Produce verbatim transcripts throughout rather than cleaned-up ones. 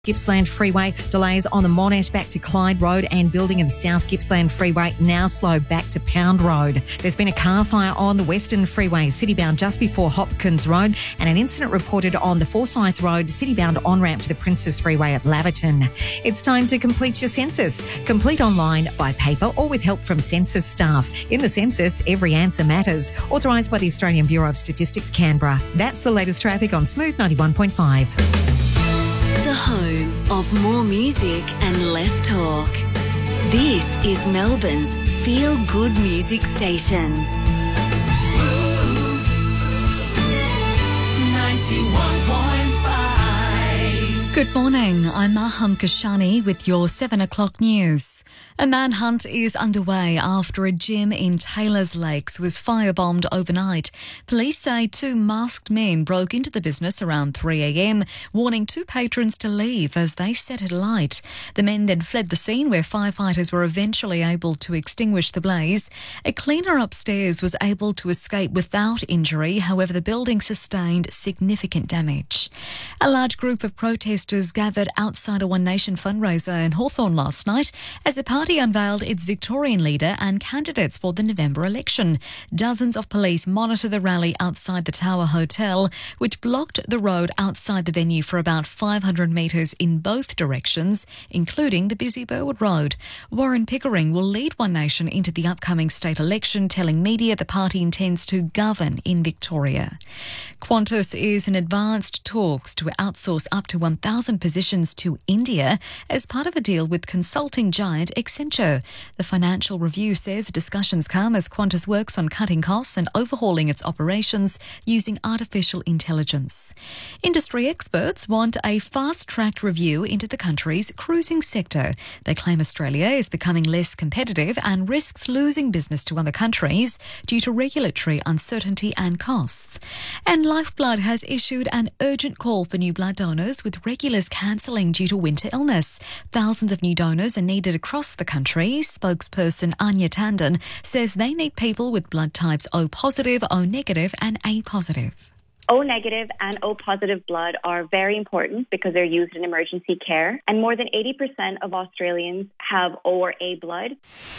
Gippsland Freeway, delays on the Monash back to Clyde Road and building in the South Gippsland Freeway now slow back to Pound Road. There's been a car fire on the Western Freeway, citybound just before Hopkins Road, and an incident reported on the Forsyth Road, citybound on-ramp to the Princes Freeway at Laverton. It's time to complete your census. Complete online, by paper or with help from census staff. In the census, every answer matters. Authorised by the Australian Bureau of Statistics, Canberra. That's the latest traffic on Smooth ninety-one point five. The home of more music and less talk. This is Melbourne's feel-good music station. Smooth ninety-one point five. Good morning, I'm Maham Kashani with your seven o'clock news. A manhunt is underway after a gym in Taylors Lakes was firebombed overnight. Police say two masked men broke into the business around three a.m, warning two patrons to leave as they set it alight. The men then fled the scene, where firefighters were eventually able to extinguish the blaze. A cleaner upstairs was able to escape without injury, however the building sustained significant damage. A large group of protesters gathered outside a One Nation fundraiser in Hawthorn last night as the party unveiled its Victorian leader and candidates for the November election. Dozens of police monitor the rally outside the Tower Hotel, which blocked the road outside the venue for about five hundred metres in both directions, including the busy Burwood Road. Warren Pickering will lead One Nation into the upcoming state election, telling media the party intends to govern in Victoria. Qantas is in advanced talks to outsource up to one thousand positions to India as part of a deal with consulting giant Accenture. The Financial Review says discussions come as Qantas works on cutting costs and overhauling its operations using artificial intelligence. Industry experts want a fast-tracked review into the country's cruising sector. They claim Australia is becoming less competitive and risks losing business to other countries due to regulatory uncertainty and costs. And Lifeblood has issued an urgent call for new blood donors, with regulars cancelling due to winter illness. Thousands of new donors are needed across the country. Spokesperson Anya Tandon says they need people with blood types O positive, O negative and A positive. O negative and O positive blood are very important because they're used in emergency care, and more than eighty percent of Australians have O or A blood.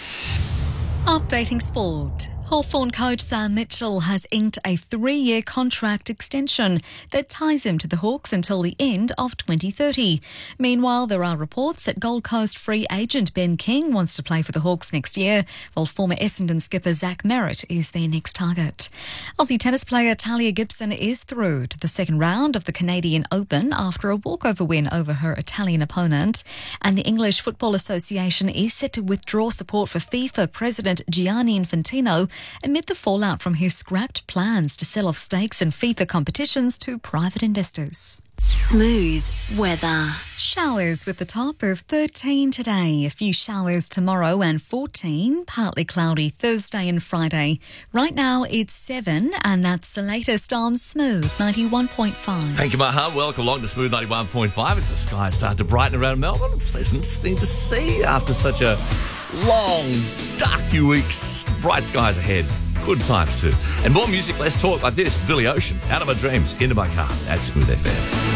Updating sport. Hawthorn coach Sam Mitchell has inked a three-year contract extension that ties him to the Hawks until the end of twenty thirty. Meanwhile, there are reports that Gold Coast free agent Ben King wants to play for the Hawks next year, while former Essendon skipper Zach Merritt is their next target. Aussie tennis player Talia Gibson is through to the second round of the Canadian Open after a walkover win over her Italian opponent. And the English Football Association is set to withdraw support for FIFA President Gianni Infantino amid the fallout from his scrapped plans to sell off stakes in FIFA competitions to private investors. Smooth weather. Showers with the top of thirteen today, a few showers tomorrow and fourteen, partly cloudy Thursday and Friday. Right now it's seven, and that's the latest on Smooth ninety-one point five. Thank you, Maha. Welcome along to Smooth ninety-one point five as the skies start to brighten around Melbourne. Pleasant thing to see after such a long, dark few weeks. Bright skies ahead. Good times too. And more music, less talk like this. Billy Ocean, Out of My Dreams, Into My Car at Smooth F M.